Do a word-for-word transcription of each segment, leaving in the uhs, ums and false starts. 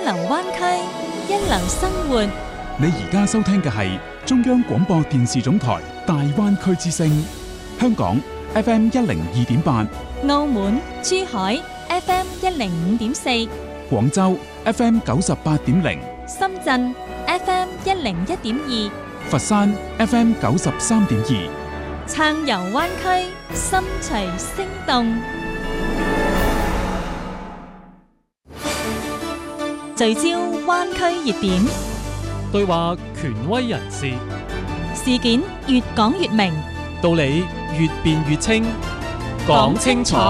流灣區，一流生活。 你而家收聽嘅係中央廣播電視總台大灣區之聲，香港 F M 一零二點八， 澳門、珠海 F M 一零五點四， 廣州 F M 九十八點零， 深圳 F M 一零一點二， 佛山 F M 九十三點二。 撐遊灣區，心隨聲動。聚焦灣區熱點， 對話權威人士， 事件越講越明， 道理越辯越清，講清楚，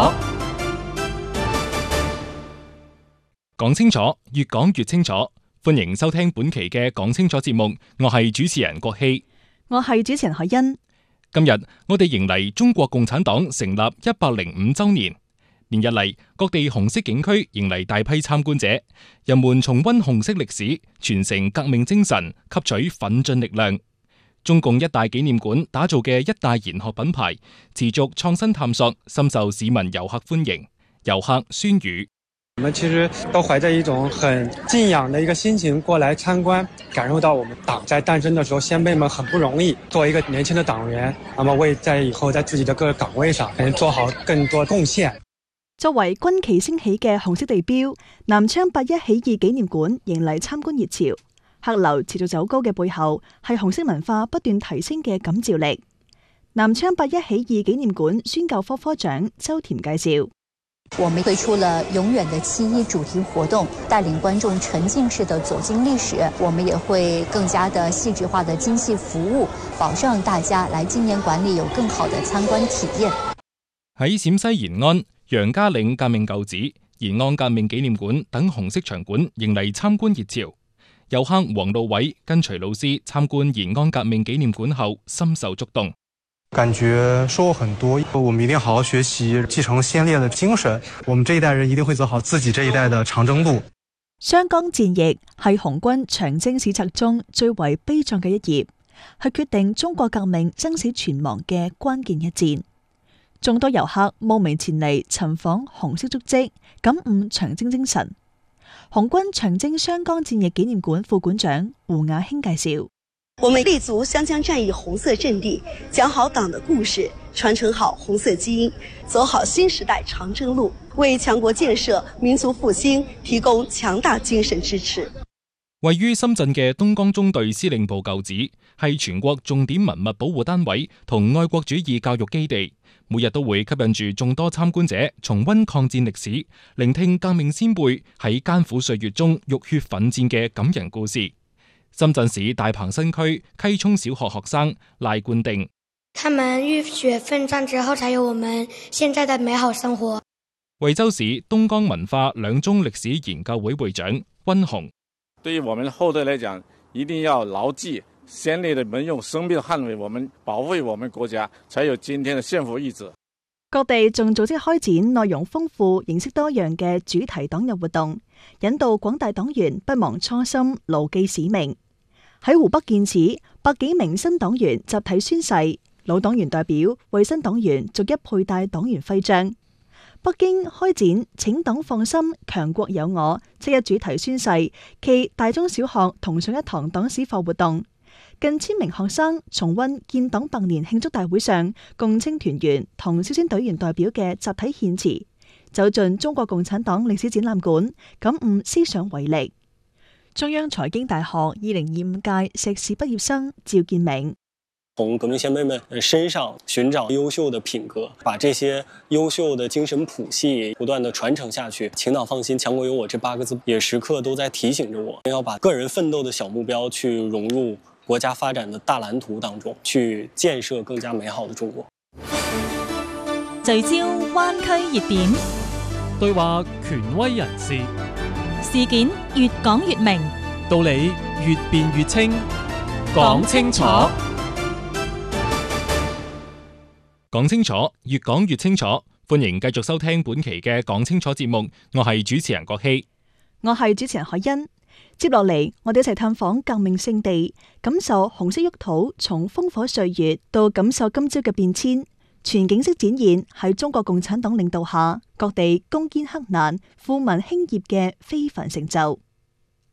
講清楚，越講越清楚。歡迎收聽本期嘅講清楚節目，我係主持人郭希， 我係主持人海欣。 今日我哋迎嚟中國共產黨成立一百零五周年。連日嚟，各地紅色景區迎嚟大批參觀者，人們重溫紅色歷史，傳承革命精神，吸取奮進力量。中共一大紀念館打造嘅一大研學品牌，持續創新探索，深受市民遊客歡迎。遊客孫宇， 我們其實都懷着一種很敬仰的一個心情過來參觀，感受到我們黨在誕生的時候，先輩們很不容易，作為一個年輕的黨員，那麼為在以後在自己的各個崗位上，能做好更多貢獻。 作為軍旗升起嘅紅色地標，南昌八一起義紀念館迎嚟參觀熱潮。客流持續走高嘅背後，係紅色文化不斷提升嘅感召力。南昌八一起義紀念館宣教科科長周田介紹： 我們推出了永遠的七一主題活動，帶領觀眾沉浸式的走進歷史。我們也會更加的細緻化的精細服務，保障大家來紀念館裏有更好的參觀體驗。 喺陝西延安、楊家嶺革命舊址、延安革命紀念館等紅色場館迎嚟參觀熱潮。遊客黃路偉跟隨老師參觀延安革命紀念館後，深受觸動， 感覺收穫很多。我們一定好好學習，繼承先烈的精神。我們這一代人一定會走好自己這一代的長征路。 湘江戰役係紅軍長征史冊中最為悲壯嘅一頁，係決定中國革命生死存亡嘅關鍵一戰。眾多遊客慕名前嚟尋訪紅色足跡，感悟長征精神。紅軍長征湘江戰役紀念館副館長胡雅興介紹： 我們立足湘江戰役紅色陣地，講好黨的故事，傳承好紅色基因，走好新時代長征路，為強國建設、民族復興提供強大精神支持。 位於深圳嘅東江中隊司令部舊址，係全國重點文物保護單位同愛國主義教育基地，每日都會吸引住眾多參觀者重溫抗戰歷史，聆聽革命先輩喺艱苦歲月中浴血奮戰嘅感人故事。深圳市大鵬新區溪涌小學學生賴冠定： 他們浴血奮戰之後，才有我們現在的美好生活。 惠州市東江文化兩中歷史研究會會長溫雄： 對於我們後代來講，一定要牢記先烈的們用生命捍衛我們、保衛我們國家，才有今天的憲法意志。 各地仲組織開展內容豐富、形式多樣嘅主題黨日活動，引導廣大黨員不忘初心、牢記使命。喺湖北建始，百幾名新黨員集體宣誓，老黨員代表為新黨員逐一佩戴黨員徽章。北京開展請黨放心，強國有我七一主題宣誓暨大中小學同上一堂黨史課活動，近千名學生重溫建黨百年慶祝大會上共青團員同少先隊員代表嘅集體獻詞，走進中國共產黨歷史展覽館，感悟思想偉力。中央財經大學二零二五屆碩士畢業生趙建明： 從革命先輩們身上尋找優秀的品格，把這些優秀的精神譜系不斷地傳承下去。請黨放心，強國有我這八個字也時刻都在提醒着我，要把個人奮鬥的小目標去融入國家發展的大藍圖當中，去建設更加美好的中國。 聚焦灣區熱點， 對話權威人士， 事件越講越明， 道理越辯越清，講清楚。 講清楚，越講越清楚。歡迎繼續收聽本期嘅講清楚節目，我係主持人郭希， 我係主持人海欣。接落嚟，我哋一齊探訪革命聖地，感受紅色沃土從烽火歲月到感受今朝嘅變遷，全景式展現喺中國共產黨領導下各地攻堅克難、富民興業嘅非凡成就。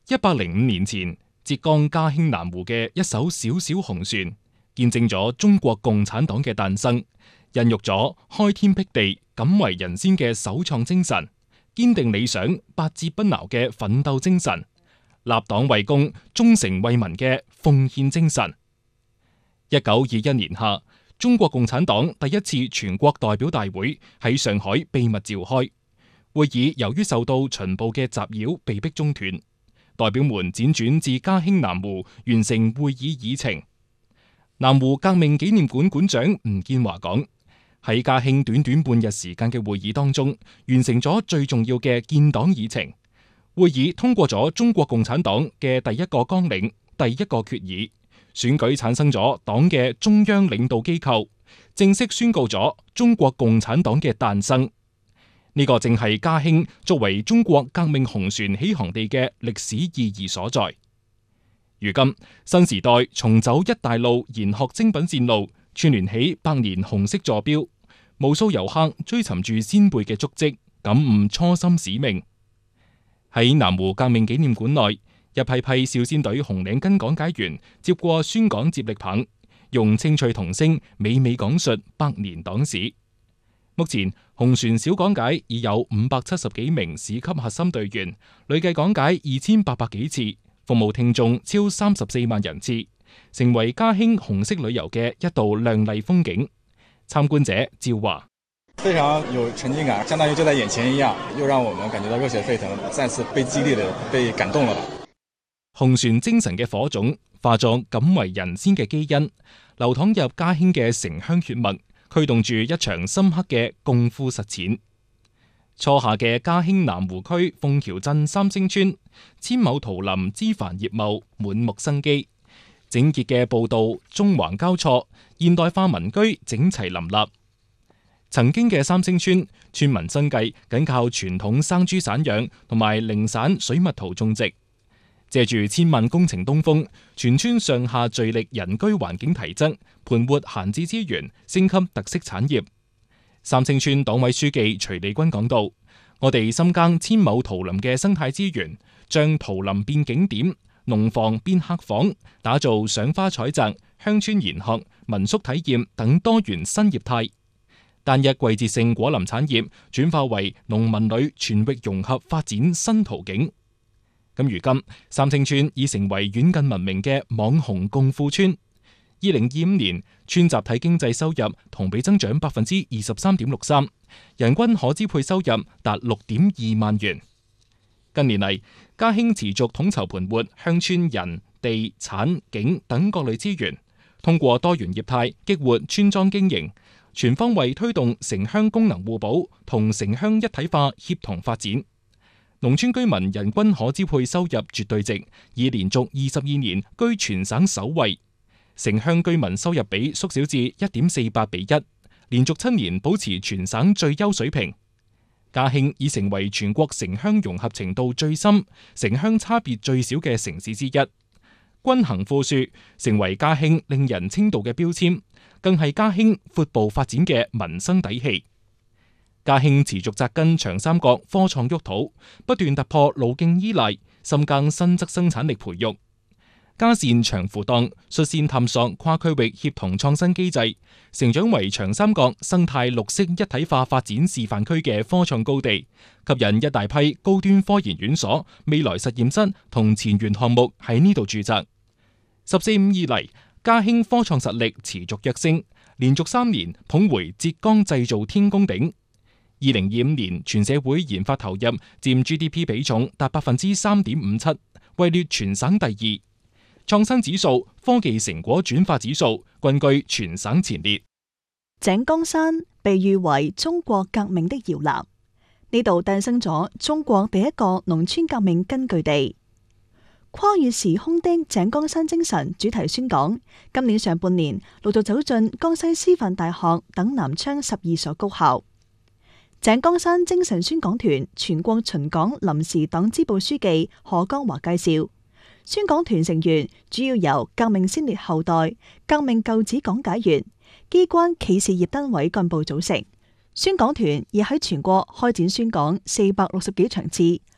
一百零五年前，浙江嘉興南湖嘅一艘小小紅船，見證咗中國共產黨嘅誕生，孕育咗開天闢地、敢為人先嘅首創精神，堅定理想、百折不撓嘅奮鬥精神，立黨為公、忠誠為民嘅奉獻精神。一九二一年夏，中國共產黨第一次全國代表大會喺上海秘密召開，會議由於受到巡捕嘅襲擾，被迫中斷。代表們輾轉至嘉興南湖完成會議議程。南湖革命紀念館館長吳建華講：喺嘉興短短半日時間嘅會議當中，完成咗最重要嘅建黨議程。會議通過咗中國共產黨嘅第一個綱領、第一個決議，選舉產生咗黨嘅中央領導機構，正式宣告咗中國共產黨嘅誕生。呢個正係嘉興作為中國革命紅船起航地嘅歷史意義所在。如今新時代重走一帶路研學精品線路，串聯起百年紅色座標，無數遊客追尋住先輩嘅足跡，感悟初心使命。喺南湖革命紀念館內，一批批少先隊紅領巾講解員接過宣講接力棒，用清脆童聲娓娓講述百年黨史。目前紅船小講解已有五百七十幾名市級核心隊員，累計講解二千八百幾次，服務聽眾超三十四萬人次，成為嘉興紅色旅遊嘅一道亮麗風景。參觀者趙話： 非常有沉浸感，相當於就在眼前一樣，又讓我們感覺到熱血沸騰，再次被激勵的被感動了。 紅船精神嘅火種，化作敢為人先嘅基因，流淌入嘉興嘅城鄉血脈，驅動住一場深刻嘅共富實踐。初夏嘅嘉興南湖區鳳橋鎮三星村，千畝桃林枝繁葉茂，滿目生機。整潔嘅步道縱橫交錯，現代化民居整齊林立。曾經嘅三星村，村民生計緊靠傳統生豬散養同埋零散水蜜桃種植。借住千萬工程東風，全村上下聚力人居環境提質，盤活閒置資源，升級特色產業。三星村黨委書記徐利軍講道：我哋深耕千畝桃林嘅生態資源，將桃林變景點，農房變客房，打造賞花採摘、鄉村研學、民宿體驗等多元新業態。單一季節性果林產業轉化為農民旅全域融合發展新途徑。咁如今，三星村已成為遠近聞名嘅網紅共富村。二零二五年，村集體經濟收入同比增長百分之二十三點六三，人均可支配收入達六點二萬元。近年嚟，嘉興持續統籌盤活鄉村人、地、產、景等各類資源，通過多元業態激活村莊經營，全方位推動城鄉功能互補同城鄉一體化協同發展。農村居民人均可支配收入絕對值已連續二十二年居全省首位，城鄉居民收入比縮小至一點四八比一，連續七年保持全省最優水平。嘉興已成為全國城鄉融合程度最深、城鄉差別最少嘅城市之一。均衡富庶成為嘉興令人稱道嘅標籤，更係嘉興闊步發展嘅民生底氣。嘉興持續扎根長三角科創沃土，不斷突破路徑依賴，深耕新質生產力培育。嘉善長扶檔率先探索跨區域協同創新機制，成長為長三角生態綠色一體化發展示範區嘅科創高地，吸引一大批高端科研院所、未來實驗室同前沿項目喺呢度駐紮。十四五以嚟，嘉興科創實力持續躍升，連續三年捧回浙江製造天宮頂。二零二五年，全社會研發投入佔 G D P 比重達百分之三點五七，位列全省第二。創新指數、科技成果轉化指數均居全省前列。 井岡山被譽為中國革命的搖籃，呢度誕生咗中國第一個農村革命根據地。跨越時空的井岡山精神主題宣講，今年上半年陸續走進江西師範大學等南昌十二所高校。井岡山精神宣講團全國巡港臨時黨支部書記何江華介紹，宣講團成員主要由革命先烈後代、革命舊址講解員、機關企事業單位幹部組成。宣講團已喺全國開展宣講四百六十幾場次，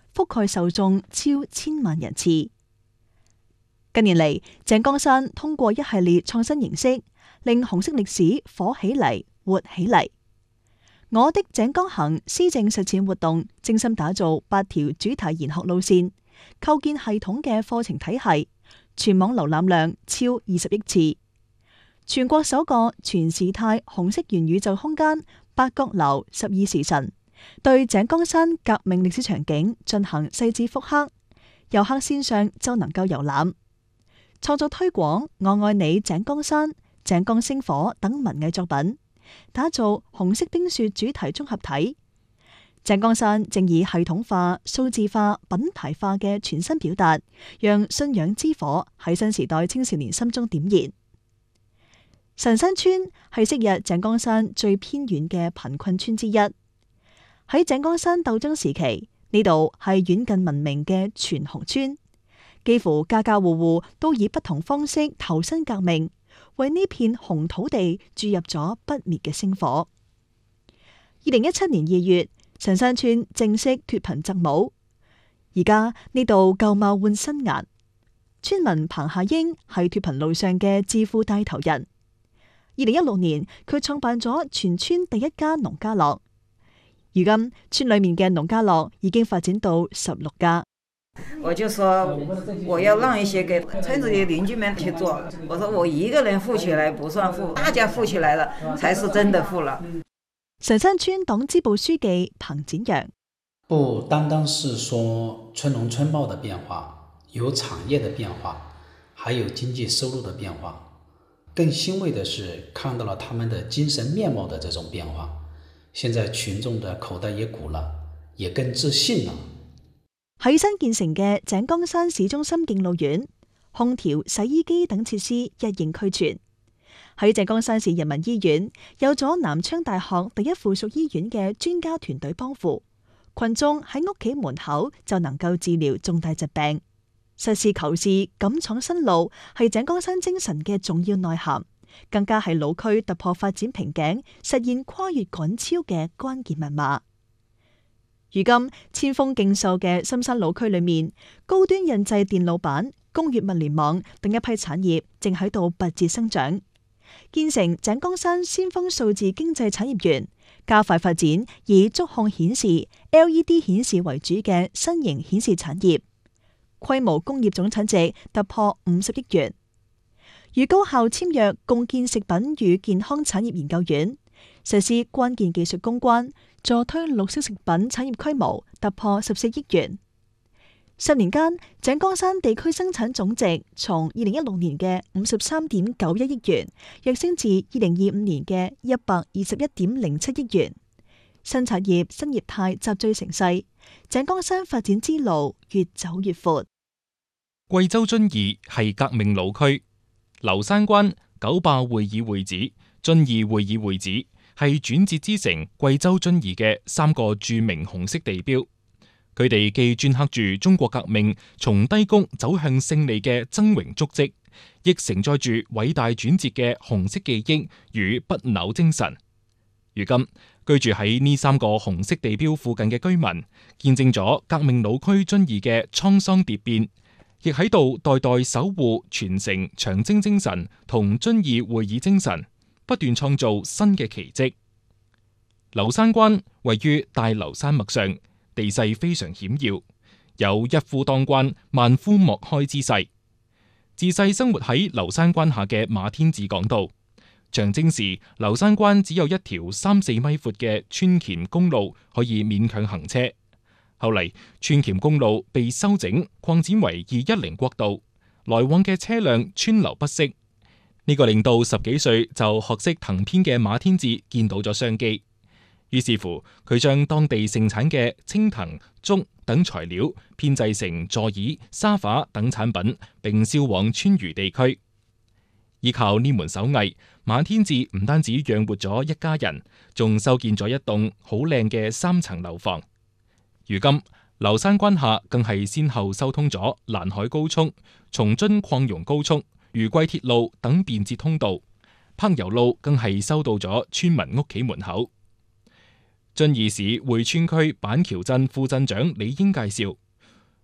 覆蓋受眾超千萬人次。近年嚟，井岡山通過一系列創新形式，令紅色歷史火起嚟、活起嚟。我的井岡行施政實踐活動精心打造八條主題研學路線，構建系統嘅課程體系，全網瀏覽量超二十億次。全國首個全時態紅色元宇宙空間八角樓十二時辰，對井岡山革命歷史場景進行細緻復刻，遊客線上就能夠遊覽。創作推廣我愛你井岡山、井岡星火等文藝作品，打造紅色冰雪主題綜合體。井岡山正以系統化、數字化、品牌化嘅全新表達，讓信仰之火喺新時代青少年心中點燃。神山村係昔日井岡山最偏遠嘅貧困村之一。喺井岡山鬥爭時期，呢度係遠近聞名嘅全紅村。幾乎家家戶戶都以不同方式投身革命，為呢片紅土地注入咗不滅嘅星火。二零一七年二月，神山村正式脫貧摘帽，而家呢度舊貌換新顏。村民彭夏英係脫貧路上嘅致富帶頭人。二零一六年，佢創辦咗全村第一家農家樂。如今，村裏面嘅農家樂已經發展到十六家。 我就說我要讓一些給村子的鄰居們去做。我說我一個人富起來不算富，大家富起來了才是真的富了。 神山村黨支部書記彭展陽： 不單單是說村農村貌的變化，有產業的變化，還有經濟收入的變化。更欣慰的是看到了他們的精神面貌的這種變化。現在群眾的口袋也鼓了，也更自信了。 喺新建成嘅井岡山市中心敬老院，空調、洗衣機等設施一應俱全。喺井岡山市人民醫院，有咗南昌大學第一附屬醫院嘅專家團隊幫扶，群眾喺屋企門口就能夠治療重大疾病。實事求是、敢闖新路，係井岡山精神嘅重要內涵，更加係老區突破發展瓶頸、實現跨越趕超嘅關鍵密碼。如今千峰競秀嘅深山老區裏面，高端印製電路板、工業物聯網等一批產業正喺度拔節生長，建成井岡山先鋒數字經濟產業園，加快發展以觸控顯示、L E D 顯示為主嘅新型顯示產業，規模工業總產值突破五十億元。與高校簽約共建食品與健康產業研究院，實施關鍵技術攻關，助推綠色食品產業規模突破十四億元。十年間，井岡山地區生產總值從二零一六年嘅五十三點九一億元，躍升至二零二五年嘅一百二十一點零七億元。新產業、新業態集聚成勢，井岡山發展之路越走越闊。 貴州遵義係革命老區，劉山關、九壩會議會址、遵義會議會址係轉折之城貴州遵義嘅三個著名紅色地標。佢哋既鐫刻住中國革命從低谷走向勝利嘅崢嶸足跡，亦承載住偉大轉折嘅紅色記憶與不朽精神。如今居住喺呢三個紅色地標附近嘅居民，見證咗革命老區遵義嘅滄桑蝶變，亦喺度代代守護傳承長征精神同遵義會議精神，不斷創造新嘅奇蹟。劉山關位於大劉山脈上，地勢非常險要，有一夫當關萬夫莫開之勢。自細生活喺劉山關下嘅馬天志講到，長征時劉山關只有一條三四米闊嘅村黔公路可以勉強行車，後嚟村黔公路被修整擴展為二一零國道，來往嘅車輛川流不息。呢、這個令到十幾歲就學識騰編嘅馬天志見到咗商機。於是乎，佢將當地盛產嘅青藤、竹等材料編製成座椅、沙發等產品，並銷往川渝地區。依靠呢門手藝，馬天志唔單止養活咗一家人，仲修建咗一棟好靚嘅三層樓房。如今，劉山關下更係先後修通咗蘭海高速、松津擴容高速、渝桂鐵路等便捷通道，柏油路更係修到咗村民屋企門口。遵義市匯川區板橋鎮副鎮長李英介紹，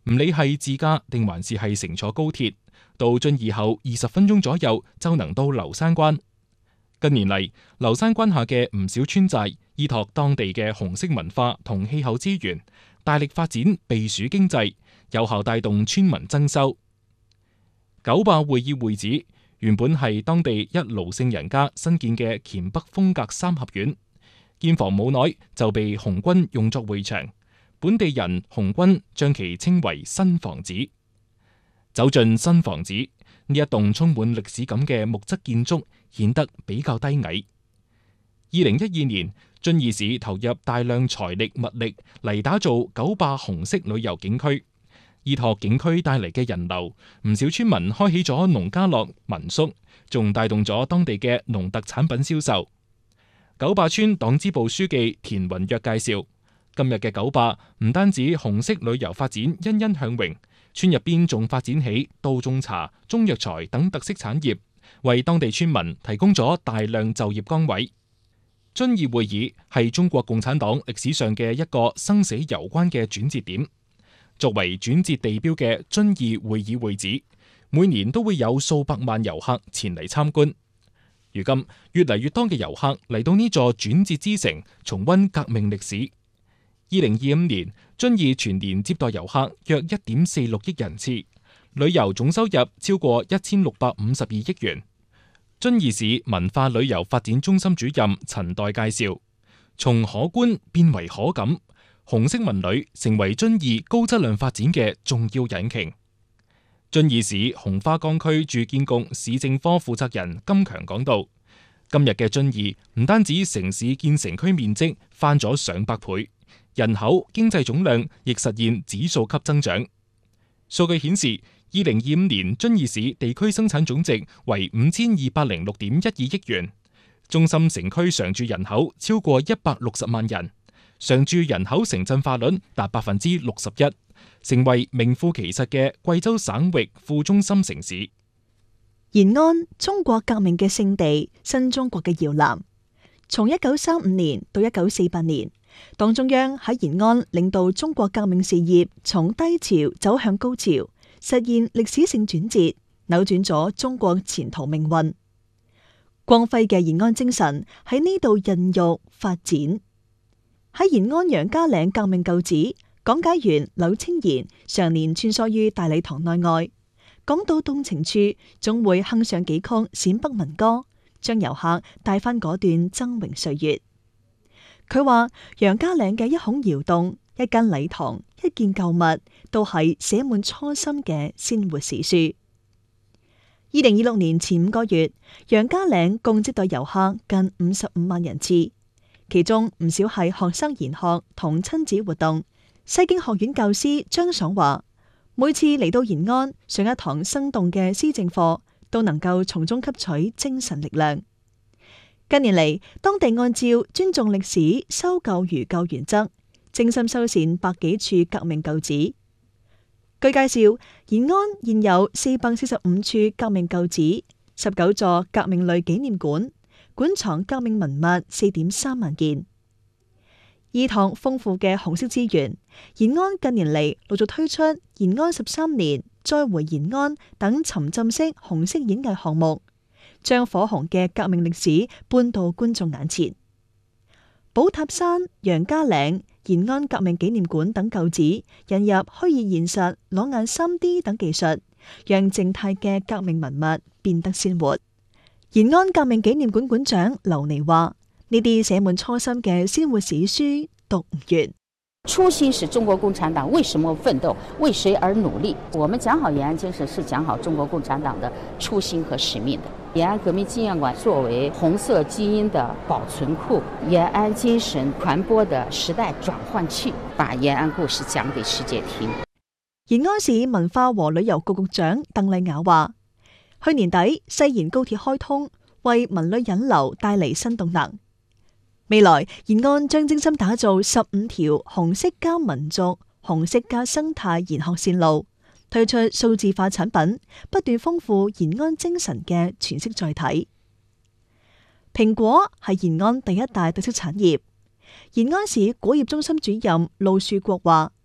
唔理係自駕定還是係乘坐高鐵，到遵義後二十分鐘左右就能到流山關。近年嚟，流山關下嘅唔少村寨依託當地嘅紅色文化同氣候資源，大力發展避暑經濟，有效帶動村民增收。九壩會議會址原本係當地一盧姓人家新建嘅黔北風格三合院，建房冇耐就被紅軍用作會場，本地人紅軍將其稱為新房子。走進新房子，呢一棟充滿歷史感嘅木質建築顯得比較低矮。二零一二年，遵義市投入大量財力物力嚟打造九壩紅色旅遊景區。依託景區帶嚟嘅人流，唔少村民開起咗農家樂民宿，仲帶動咗當地嘅農特產品銷售。九壩村黨支部書記田雲躍介紹，今日嘅九壩唔單止紅色旅遊發展欣欣向榮，村入邊仲發展起稻種茶、中藥材等特色產業，為當地村民提供咗大量就業崗位。遵義會議係中國共產黨歷史上嘅一個生死攸關嘅轉折點。作為轉折地標嘅遵義會議會址，每年都會有數百萬遊客前嚟參觀。如今越嚟越多嘅遊客嚟到呢座轉折之城，重溫革命歷史。二零二五年，遵義全年接待遊客約一點四六億人次，旅遊總收入超過一千六百五十二億元。遵義市文化旅遊發展中心主任陳代介紹，從可觀變為可感，紅色文旅成為遵義高質量發展嘅重要引擎。遵義市紅花崗區住建局市政科負責人金強講到，今日嘅遵義唔單止城市建成區面積翻咗上百倍，人口、經濟總量亦實現指數級增長。數據顯示，二零二五年遵義市地區生產總值為五千二百零六點一二億元，中心城區常住人口超過一百六十萬人。常住人口城鎮化率達百分之六十一，成為名副其實嘅貴州省域副中心城市。 延安，中國革命嘅聖地，新中國嘅搖籃。從一九三五年到一九四八年，黨中央喺延安領導中國革命事業從低潮走向高潮，實現歷史性轉折，扭轉咗中國前途命運。光輝嘅延安精神喺呢度孕育發展。喺延安楊家嶺革命舊址，講解員柳清賢常年穿梭於大禮堂內外，講到動情處，總會哼上幾曲陝北民歌，將遊客帶翻嗰段崢嶸歲月。佢話楊家嶺嘅一孔窑洞、一間禮堂、一件舊物，都係寫滿初心嘅鮮活史書。二零二六年前五個月，楊家嶺共接待遊客近五十五萬人次。其中唔少係學生研學同親子活動。西京學院教師張爽話，每次嚟到延安上一堂生動嘅施政課，都能夠從中吸取精神力量。近年嚟，當地按照尊重歷史、修舊如舊原則，精心修繕百幾處革命舊址。據介紹，延安現有四百四十五處革命舊址，十九座革命類紀念館，館藏革命文物四點三萬件。依託豐富嘅紅色資源，延安近年嚟陸續推出延安十三年、再回延安等沉浸式紅色演藝項目，將火紅嘅革命歷史搬到觀眾眼前。寶塔山、楊家嶺、延安革命紀念館等舊址引入虛擬現實、裸眼 三 D 等技術，讓靜態嘅革命文物變得鮮活。延安革命紀念館館長劉妮話：呢啲寫滿初心嘅鮮活史書讀唔完。 初心是中國共產黨為什麼奮鬥，為誰而努力？我們講好延安精神，是講好中國共產黨的初心和使命的。延安革命紀念館作為紅色基因的保存庫，延安精神傳播的時代轉換器，把延安故事講給世界聽。 延安市文化和旅遊局局長鄧麗雅話：去年底西延高鐵開通，為文旅引流帶嚟新動能。未來延安將精心打造十五條紅色加民族、紅色加生態研學線路，推出數字化產品，不斷豐富延安精神嘅詮釋載體。蘋果係延安第一大特色產業。延安市果業中心主任陸樹國話：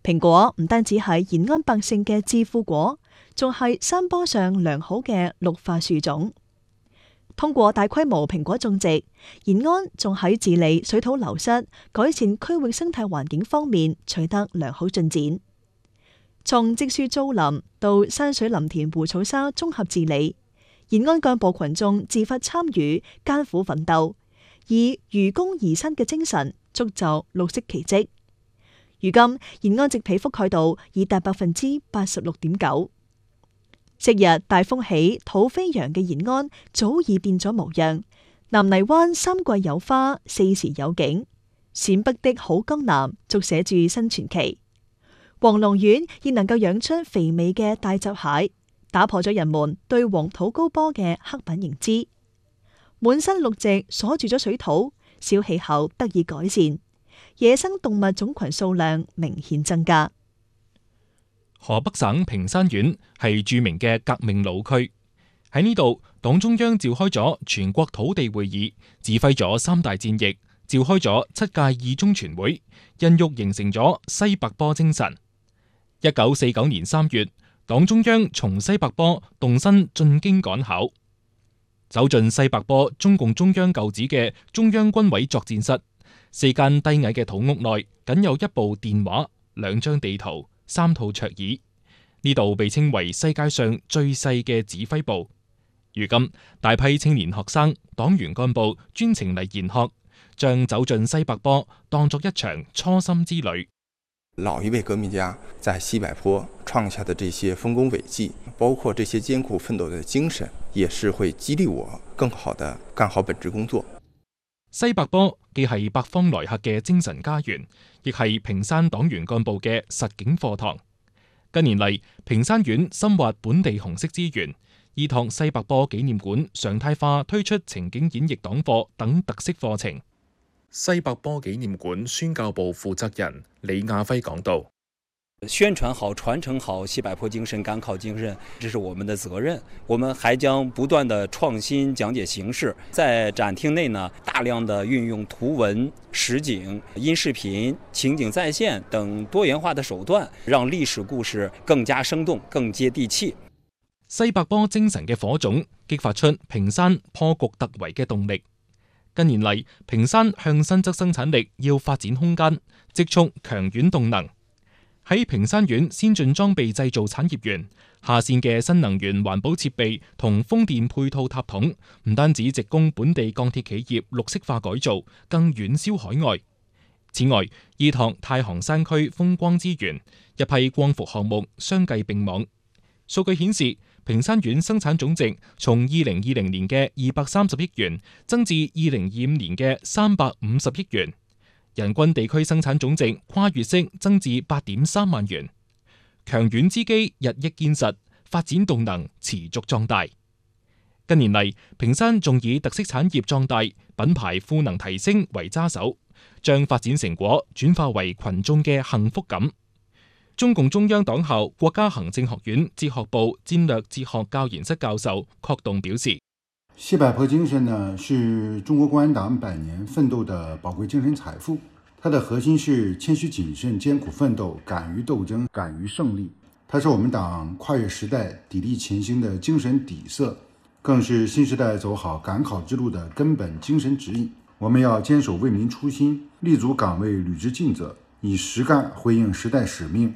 蘋果唔單止係延安百姓嘅致富果，仲係山坡上良好嘅綠化樹種。通過大規模蘋果種植，延安仲喺治理水土流失、改善區域生態環境方面取得良好進展。從植樹造林到山水林田湖草沙綜合治理，延安幹部群眾自發參與，艱苦奮鬥，以愚公移山嘅精神鑄就綠色奇蹟。如今延安植被覆蓋度已達百分之八十六點九。昔日大風起土飛揚嘅延安早已變咗模樣，南泥灣三季有花，四時有景，陝北的好江南續寫住新傳奇。黃龍縣亦能夠養出肥美嘅大閘蟹，打破咗人們對黃土高坡嘅刻板認知。滿山綠植鎖住咗水土，小氣候得以改善，野生動物種群數量明顯增加。 河北省平山縣係著名嘅革命老區，喺呢度，黨中央召開咗全國土地會議，指揮咗三大戰役，召開咗七屆二中全會，孕育形成咗西柏坡精神。一九四九年三月，黨中央從西柏坡動身進京趕考，走進西柏坡中共中央舊址嘅中央軍委作戰室，四間低矮嘅土屋內僅有一部電話、兩張地圖、三套桌椅，呢度被稱為世界上最細嘅指揮部。如今大批青年學生、黨員幹部專程嚟研學，將走進西柏坡當作一場初心之旅。 老一輩革命家在西柏坡創下的這些豐功偉績，包括這些艱苦奮鬥的精神，也是會激勵我更好地幹好本職工作。 西柏坡既係百方來客嘅精神家園，亦係平山黨員幹部嘅實景課堂。近年嚟，平山縣深挖本地紅色資源，依託西柏坡紀念館常態化推出情景演繹黨課等特色課程。 西柏坡紀念館宣教部負責人李亞輝講道： 宣傳好、傳承好西柏坡精神、趕考精神，這是我們的責任。我們還將不斷的創新講解形式，在展廳內呢，大量的運用圖文、實景、音視頻、情景再現等多元化的手段，讓歷史故事更加生動、更接地氣。 西柏坡精神嘅火種，激發出平山破局突圍嘅動力。近年嚟，平山向新增生產力要發展空間，積蓄強縣動能。喺平山縣先進裝備製造產業園，下線嘅新能源環保設備同風電配套塔筒，唔單止直供本地鋼鐵企業綠色化改造，更遠銷海外。此外，依託太行山區風光資源，一批光伏項目相繼並網。數據顯示，平山縣生產總值從二零二零年嘅二百三十億元增至二零二五年嘅三百五十億元，人均地區生產總值跨越式增至八點三萬元。強縣之基日益堅實，發展動能持續壯大。近年嚟，平山仲以特色產業壯大、品牌賦能提升為揸手，將發展成果轉化為群眾嘅幸福感。中共中央黨校國家行政學院哲學部戰略哲學教研室教授郝棟表示： 西柏坡精神呢，是中國共產黨百年奮鬥的寶貴精神財富。它的核心是謙虛謹慎、艱苦奮鬥、敢於鬥爭、敢於勝利。它是我們黨跨越時代、砥礪前行的精神底色，更是新時代走好趕考之路的根本精神指引。我們要堅守為民初心，立足崗位，履職盡責，以實幹回應時代使命。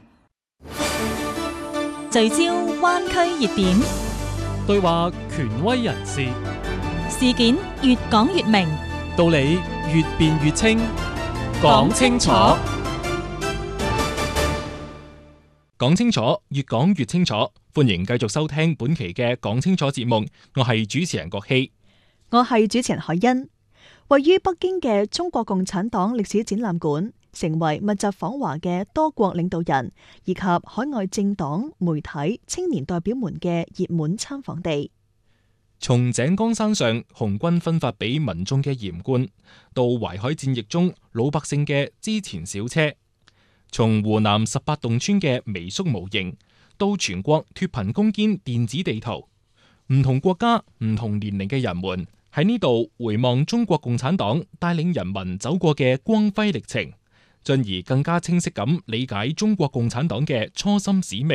聚焦灣區熱點， 對話權威人士， 事件越講越明， 道理越辯越清，講清楚， 講清楚，越講越清楚。歡迎繼續收聽本期嘅講清楚節目，我係主持人郭希， 我係主持人海欣。位於北京嘅中國共產黨歷史展覽館，成為密集訪華嘅多國領導人以及海外政黨、媒體、青年代表們嘅熱門參訪地。 從井岡山上紅軍分發俾民眾嘅鹽罐，到淮海戰役中老百姓嘅支前小車；從湖南十八洞村嘅微縮模型，到全國脫貧攻堅電子地圖，唔同國家、唔同年齡嘅人們喺呢度回望中國共產黨帶領人民走過嘅光輝歷程， 進而更加清晰咁理解中國共產黨嘅初心使命。